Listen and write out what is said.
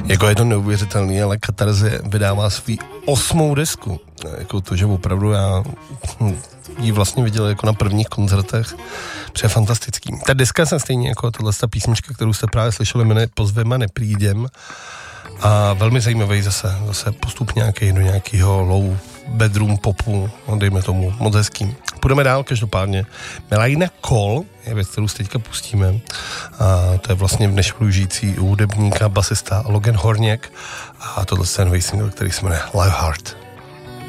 Jako je to neuvěřitelný, ale Katarze vydává svý 8. desku. Jako to, že opravdu já ji vlastně viděl jako na prvních koncertech. Pře fantastický. Ta deska se stejně jako tato písnička, kterou jste právě slyšeli, jmenuje Pozveme neprídem. A velmi zajímavý zase postup nějaký do nějakého low bedroom popu, dejme tomu, moc hezký. Půjdeme dál, každopádně. Melaina Cole je věc, kterou teďka pustíme. A to je vlastně v dnešní žijící hudebník a basista Logan Horněk. A tohle je nový single, který se jmenuje Live Heart.